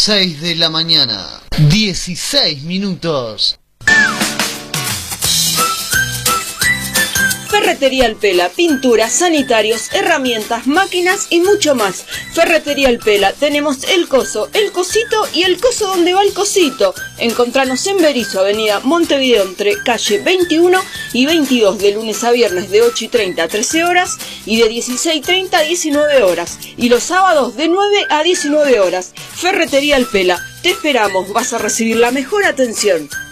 6 de la mañana, 16 minutos. Ferretería El Pela, pinturas, sanitarios, herramientas, máquinas y mucho más. Ferretería El Pela, tenemos el coso, el cosito y el coso donde va el cosito. Encontranos en Berisso, avenida Montevideo, entre calle 21 y 22, de lunes a viernes de 8:30 a 13 horas y de 16:30 a 19 horas. Y los sábados de 9 a 19 horas. Ferretería El Pela, te esperamos, vas a recibir la mejor atención.